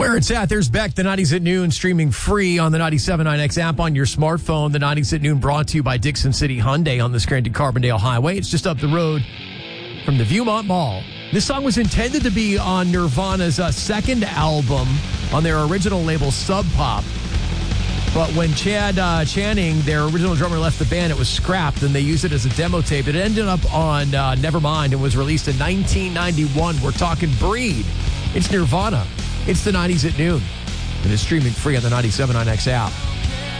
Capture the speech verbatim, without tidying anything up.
Where it's at, there's Beck, the nineties at Noon, streaming free on the ninety-seven point nine X app on your smartphone. The nineties at Noon brought to you by Dixon City Hyundai on the Scranton-Carbondale Highway. It's just up the road from the Viewmont Mall. This song was intended to be on Nirvana's uh, second album on their original label, Sub Pop. But when Chad uh, Channing, their original drummer, left the band, it was scrapped, and they used it as a demo tape. It ended up on uh, Nevermind and was released in nineteen ninety-one. We're talking Breed. It's Nirvana. It's the nineties at Noon. And it's streaming free on the ninety-seven point nine X app.